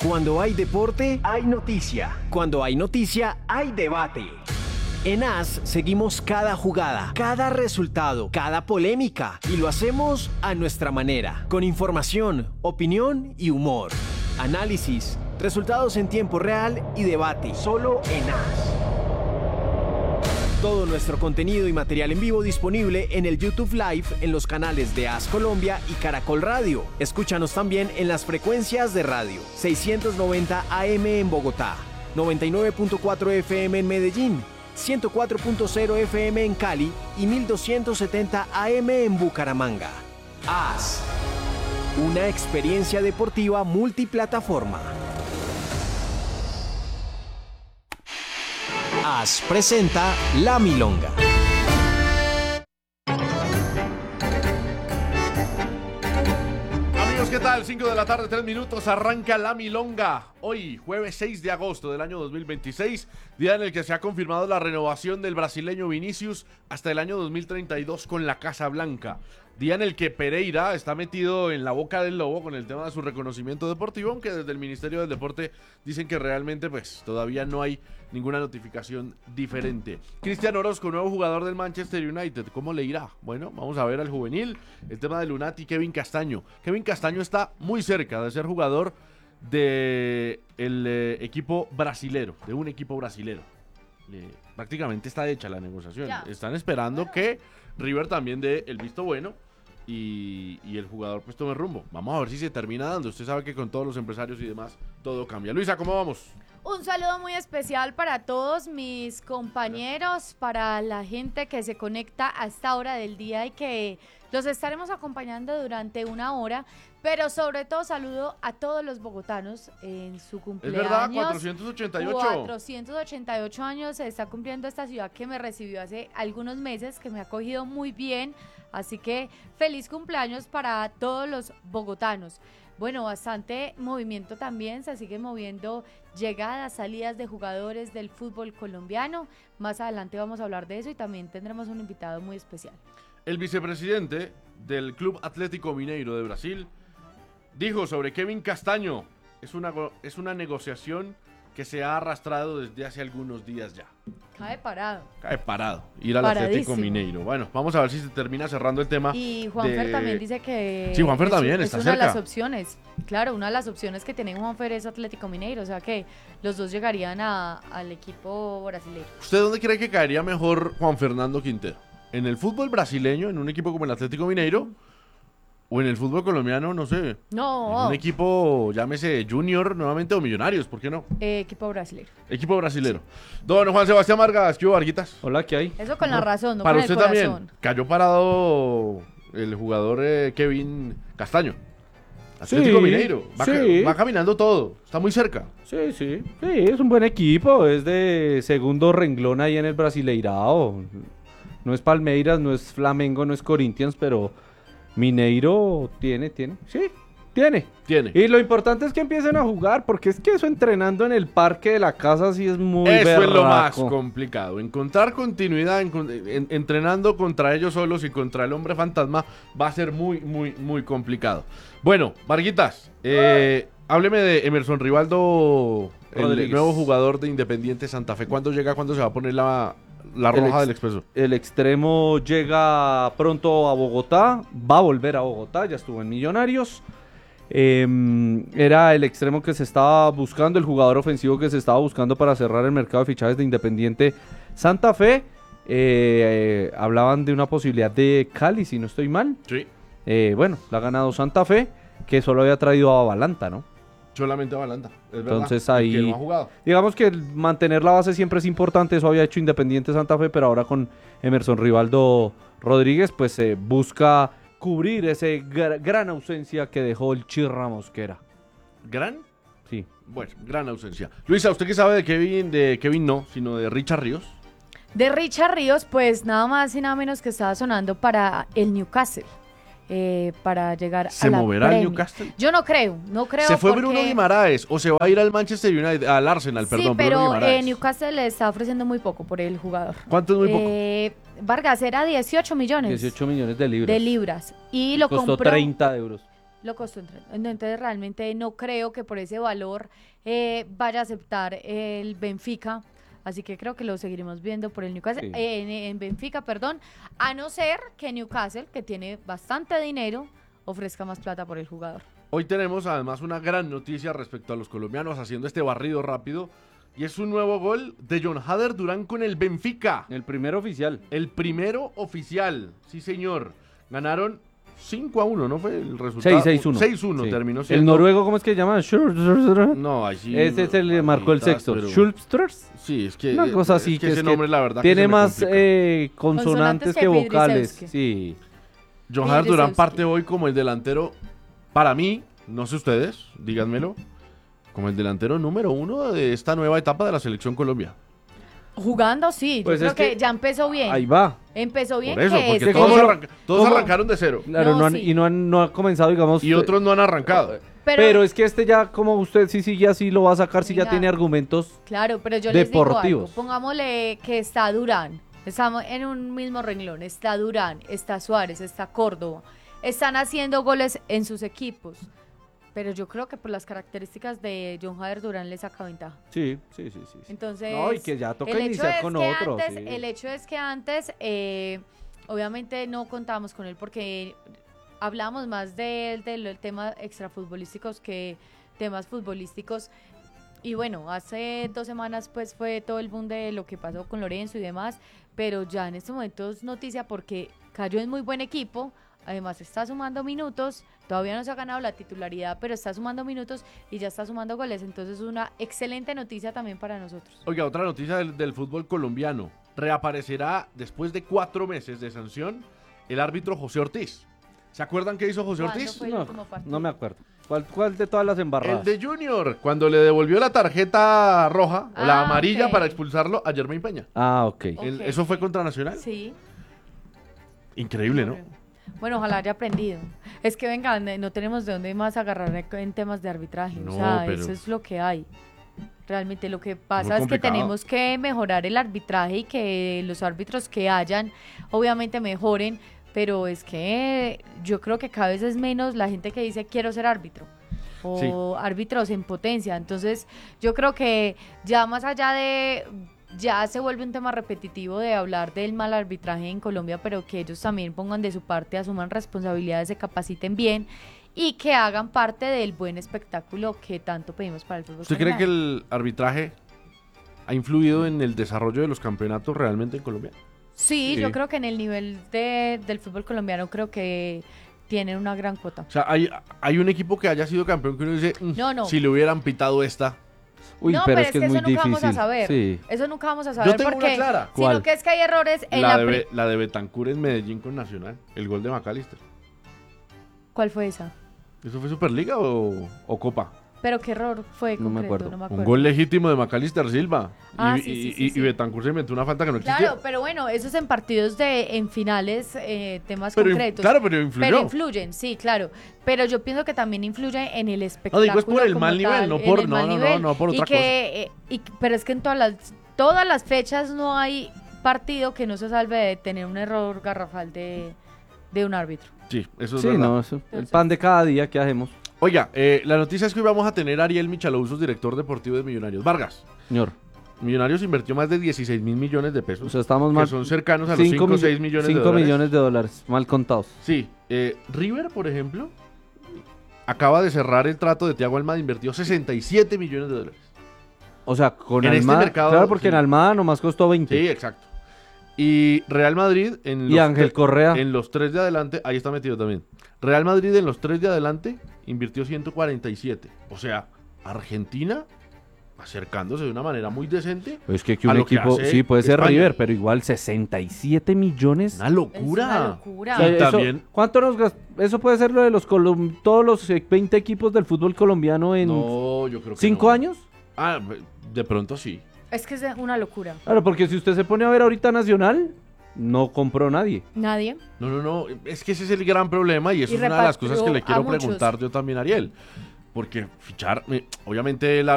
Cuando hay deporte, hay noticia. Cuando hay noticia, hay debate. En AS seguimos cada jugada, cada resultado, cada polémica y lo hacemos a nuestra manera, con información, opinión y humor. Análisis, resultados en tiempo real y debate, solo en AS. Todo nuestro contenido y material en vivo disponible en el YouTube Live en los canales de AS Colombia y Caracol Radio. Escúchanos también en las frecuencias de radio 690 AM en Bogotá, 99.4 FM en Medellín, 104.0 FM en Cali y 1270 AM en Bucaramanga. AS, una experiencia deportiva multiplataforma. AS presenta La Milonga. Amigos, ¿qué tal? 5 de la tarde, 3 minutos, arranca La Milonga. Hoy, jueves 6 de agosto del año 2026, día en el que se ha confirmado la renovación del brasileño Vinicius hasta el año 2032 con la Casa Blanca. Día en el que Pereira está metido en la boca del lobo con el tema de su reconocimiento deportivo, aunque desde el Ministerio del Deporte dicen que realmente pues todavía no hay ninguna notificación diferente. Cristian Orozco, nuevo jugador del Manchester United, ¿cómo le irá? Bueno, vamos a ver al juvenil, el tema de Lunati, Kevin Castaño. Kevin Castaño está muy cerca de ser jugador de equipo brasilero, de un equipo brasilero. Prácticamente está hecha la negociación. Ya. Están esperando que River también dé el visto bueno y el jugador pues tome rumbo. Vamos a ver si se termina dando. Usted sabe que con todos los empresarios y demás todo cambia. Luisa, ¿cómo vamos? Un saludo muy especial para todos mis compañeros, para la gente que se conecta a esta hora del día y que los estaremos acompañando durante una hora, pero sobre todo saludo a todos los bogotanos en su cumpleaños. Es verdad, 488. 488 años se está cumpliendo esta ciudad que me recibió hace algunos meses, que me ha acogido muy bien, así que feliz cumpleaños para todos los bogotanos. Bueno, bastante movimiento también, se sigue moviendo llegadas, salidas de jugadores del fútbol colombiano. Más adelante vamos a hablar de eso y también tendremos un invitado muy especial. El vicepresidente del Club Atlético Mineiro de Brasil dijo sobre Kevin Castaño, es una negociación que se ha arrastrado desde hace algunos días ya. Cae parado. Ir al Atlético Mineiro. Bueno, vamos a ver si se termina cerrando el tema. Y Juanfer también dice que... Sí, Juanfer también está cerca. Es una de las opciones. Claro, una de las opciones que tiene Juanfer es Atlético Mineiro. O sea que los dos llegarían al equipo brasileño. ¿Usted dónde cree que caería mejor Juan Fernando Quintero? ¿En el fútbol brasileño, en un equipo como el Atlético Mineiro? ¿O en el fútbol colombiano, no sé? No. En un equipo, llámese Junior nuevamente o Millonarios, ¿por qué no? Equipo brasilero. Equipo brasilero. Sí. Don Juan Sebastián Vargas, ¿qué hubo, Varguitas? Hola, ¿qué hay? Eso con la razón, no para con usted el corazón. También, cayó parado el jugador Kevin Castaño. Atlético Mineiro. Va caminando todo, está muy cerca. Sí, es un buen equipo, es de segundo renglón ahí en el Brasileirao. No es Palmeiras, no es Flamengo, no es Corinthians, pero Mineiro tiene. Y lo importante es que empiecen a jugar, porque es que eso entrenando en el parque de la casa sí es muy Eso berraco. Es lo más complicado. Encontrar continuidad entrenando contra ellos solos y contra el hombre fantasma va a ser muy, muy, muy complicado. Bueno, Varguitas, hábleme de Emerson Rivaldo, el nuevo jugador de Independiente Santa Fe. ¿Cuándo llega? ¿Cuándo se va a poner la roja del Expreso? El extremo llega pronto a Bogotá, va a volver a Bogotá, ya estuvo en Millonarios. Era el extremo que se estaba buscando, el jugador ofensivo que se estaba buscando para cerrar el mercado de fichajes de Independiente Santa Fe. Hablaban de una posibilidad de Cali, si no estoy mal. Sí. Bueno, la ha ganado Santa Fe, que solo había traído a Balanta, ¿no? Solamente a Balanta, es verdad. Entonces ahí, que no ha jugado. Digamos que mantener la base siempre es importante, eso había hecho Independiente Santa Fe, pero ahora con Emerson Rivaldo Rodríguez, pues se busca cubrir esa gran ausencia que dejó el Chirra Mosquera. ¿Gran? Sí. Bueno, gran ausencia. Luisa, ¿usted qué sabe de Kevin no, sino de Richard Ríos? De Richard Ríos, pues nada más y nada menos que estaba sonando para el Newcastle. Para llegar a la ¿Se moverá al Newcastle? Yo no creo. ¿Se fue Bruno Guimaraes o se va a ir al Manchester United, al Arsenal, perdón? Sí, pero Newcastle le está ofreciendo muy poco por el jugador. ¿Cuánto es muy poco? Vargas, era 18 millones. 18 millones de libras. Y lo costó compró, 30 euros. lo costó entonces realmente no creo que por ese valor vaya a aceptar el Benfica. Así que creo que lo seguiremos viendo por el Newcastle, Sí. en Benfica, perdón, a no ser que Newcastle, que tiene bastante dinero, ofrezca más plata por el jugador. Hoy tenemos además una gran noticia respecto a los colombianos haciendo este barrido rápido. Y es un nuevo gol de John Hader Durán con el Benfica. El primer oficial. El primero oficial. Sí, señor. Ganaron 5-1, ¿no fue el resultado? 6-1. 6-1 Sí. terminó El siendo. noruego, ¿cómo es que se llama? No, ahí sí. Ese es el que marcó el sexto. pero- Schulpsters. Sí, es que. Una cosa así es que ese es que nombre, la verdad, que tiene se me más complica. consonantes que que vocales. Fidrisewski. Sí. John Hader Durán Fidrisewski. parte hoy como el delantero, para mí, no sé ustedes, díganmelo, como el delantero número 1 de esta nueva etapa de la Selección Colombia. Jugando, sí, Pues yo es creo que que ya empezó bien. Ahí va. Empezó bien. Por eso, que porque este- todos, ¿cómo- todos cómo- arrancaron de cero. Claro, No, no, sí. y no ha comenzado, digamos. Y otros no han arrancado. Pero es que este ya, como usted sí sigue así, lo va a sacar si ya Venga. tiene argumentos. Claro, pero yo les digo algo. Deportivos. Pongámosle que está Durán. Estamos en un mismo renglón. Está Durán, está Suárez, está Córdoba. Están haciendo goles en sus equipos. Pero yo creo que por las características de John Hader Durán le saca ventaja. Sí. Entonces, No, y que ya toca el hecho iniciar es con que otro. antes- sí. El hecho es que antes, obviamente no contábamos con él porque hablamos más del tema extrafutbolísticos que temas futbolísticos. Y bueno, hace 2 semanas pues fue todo el boom de lo que pasó con Lorenzo y demás, pero ya en este momento es noticia porque cayó en muy buen equipo, además está sumando minutos, todavía no se ha ganado la titularidad, pero está sumando minutos y ya está sumando goles, entonces es una excelente noticia también para nosotros. Oiga, otra noticia del fútbol colombiano. Reaparecerá después de 4 meses de sanción el árbitro José Ortiz. ¿Se acuerdan qué hizo José ¿Cuándo Ortiz? fue el último partido? No me acuerdo. ¿Cuál de todas las El embarradas? de Junior, cuando le devolvió la tarjeta roja o la Ah, amarilla ok. para expulsarlo a Germain Peña. Ah, ok. Ok. Eso fue contra Nacional. Sí. Increíble, ¿no? Bueno, ojalá haya aprendido. Es que venga, no tenemos de dónde más agarrar en temas de arbitraje. No, o sea, pero- eso es lo que hay. Realmente lo que pasa Muy es que complicado. tenemos que mejorar el arbitraje y que los árbitros que hayan, obviamente mejoren, pero es que yo creo que cada vez es menos la gente que dice quiero ser árbitro o árbitros en potencia. Entonces, yo creo que ya más allá de ya se vuelve un tema repetitivo de hablar del mal arbitraje en Colombia, pero que ellos también pongan de su parte, asuman responsabilidades, se capaciten bien y que hagan parte del buen espectáculo que tanto pedimos para el fútbol. ¿Usted cree que colombiano. el arbitraje ha influido en el desarrollo de los campeonatos realmente en Colombia? Sí, Sí. yo creo que en el nivel del fútbol colombiano creo que tienen una gran cuota. O sea, hay un equipo que haya sido campeón que uno dice, No. si le hubieran pitado esta. Uy, no, pero es que es muy eso nunca vamos a difícil. saber. Sí. Eso nunca vamos a saber tengo una porque clara. sino ¿Cuál? que es que hay errores en La la de Betancur en Medellín con Nacional, el gol de McAllister. ¿Cuál fue esa? ¿Eso fue Superliga o Copa? Pero qué error fue No me concreto, acuerdo. no me Un acuerdo. gol legítimo de McAllister Silva. Ah, y, sí, y- sí, sí, y sí. Betancur se inventó una falta que no existía. Claro, pero bueno, eso es en partidos en finales, temas Pero concretos. claro, pero influyó. Pero influyen, sí, claro. Pero yo pienso que también influye en el espectáculo. digo, es por el como mal nivel, tal, no en por- el no, mal no, no, nivel. no por Y otra que, pero es que en todas las fechas no hay partido que no se salve de tener un error garrafal de un árbitro. Sí, eso es Sí, verdad. no, el pan de cada día que hacemos. Oiga, la noticia es que hoy vamos a tener a Ariel Michalousos, director deportivo de Millonarios. Vargas, Señor, Millonarios invirtió más de 16 mil millones de o pesos, sea, estamos que mal. son cercanos a los 5 o 6 millones de 5 dólares. millones de dólares, mal contados. Sí, River, por ejemplo, acaba de cerrar el trato de Thiago Almada, invirtió 67 millones de dólares. O sea, con En este Almada. mercado, claro, porque sí. en Almada nomás costó 20. Sí, exacto. Y Real Madrid en Y Ángel Correa. en los 3 de adelante, ahí está metido también. Real Madrid en los 3 de adelante invirtió 147. O sea, Argentina acercándose de una manera muy decente. Es que a un lo que equipo, hace sí, puede ser España. River, pero igual 67 millones. Una locura. Es una locura. O sea, Y eso- también- ¿Cuánto nos Eso puede ser lo de todos los 20 equipos del fútbol colombiano en No, yo creo que 5 no. años. Ah, de pronto sí. Es que es una locura. Claro, porque si usted se pone a ver ahorita Nacional, no compró nadie. Nadie. No. Es que ese es el gran problema y eso Y es una de las cosas que le repatrió quiero a muchos. preguntar yo también a Ariel. Porque fichar, obviamente la